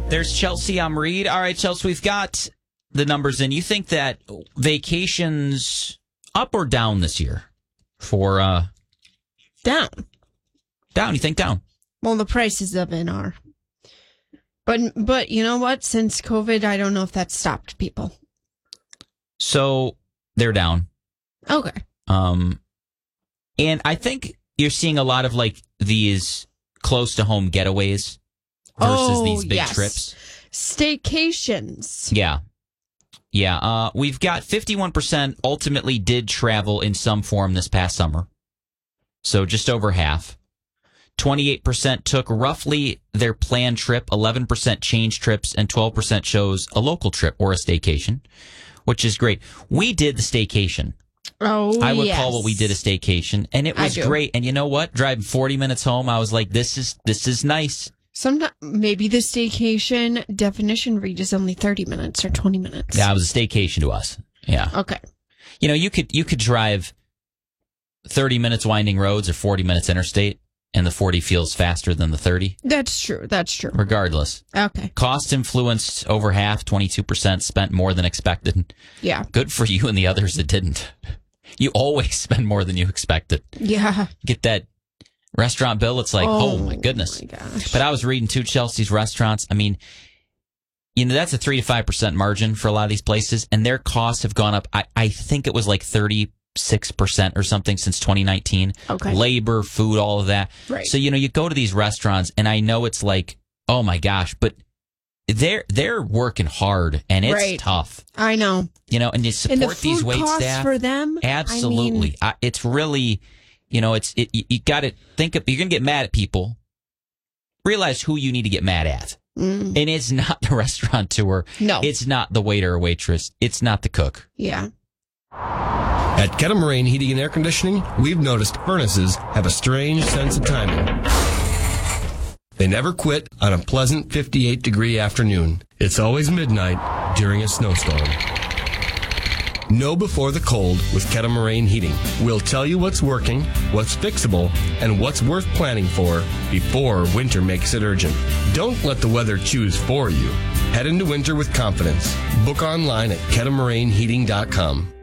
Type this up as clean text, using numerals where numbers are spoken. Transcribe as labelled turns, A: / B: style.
A: There's Chelsea. I'm Reed. All right, Chelsea, we've got the numbers in. You think that vacations up or down this year for
B: down?
A: Down. You think down?
B: Well, the prices of it are. But you know what? Since COVID, I don't know if that stopped people.
A: So they're down.
B: Okay.
A: And I think you're seeing a lot of like these close to home getaways versus these big trips.
B: Staycations.
A: Yeah. Yeah. We've got 51% ultimately did travel in some form this past summer. So just over half. 28% took roughly their planned trip, 11% changed trips, and 12% chose a local trip or a staycation, which is great. We did the staycation.
B: Oh,
A: I would call what we did a staycation, and it was great. And you know what? Driving 40 minutes home, I was like, this is nice.
B: Maybe the staycation definition read is only 30 minutes or 20 minutes.
A: Yeah, it was a staycation to us. Yeah.
B: Okay.
A: You know, you could drive 30 minutes winding roads or 40 minutes interstate, and the 40 feels faster than the 30.
B: That's true.
A: Regardless.
B: Okay.
A: Cost influenced over half, 22% spent more than expected.
B: Yeah.
A: Good for you and the others that didn't. You always spend more than you expected.
B: Yeah.
A: Get that restaurant bill, it's like, oh my goodness.
B: My gosh.
A: But I was reading too, Chelsea's restaurants. I mean, you know, that's a 3 to 5% margin for a lot of these places, and their costs have gone up. I think it was like 36% or something since 2019.
B: Okay.
A: Labor, food, all of that.
B: Right.
A: So, you know, you go to these restaurants, and I know it's like, oh my gosh, but they're working hard, and it's tough.
B: I know.
A: You know, and you support these wait staff
B: for them.
A: Absolutely.
B: I mean,
A: it's really, you know, you got to think of, you're going to get mad at people. Realize who you need to get mad at. And it's not the restaurateur.
B: No.
A: It's not the waiter or waitress. It's not the cook.
B: Yeah.
C: At Kettle Heating and Air Conditioning, we've noticed furnaces have a strange sense of timing. They never quit on a pleasant 58-degree afternoon. It's always midnight during a snowstorm. Know before the cold with Kettle Moraine Heating. We'll tell you what's working, what's fixable, and what's worth planning for before winter makes it urgent. Don't let the weather choose for you. Head into winter with confidence. Book online at kettlemoraineheating.com.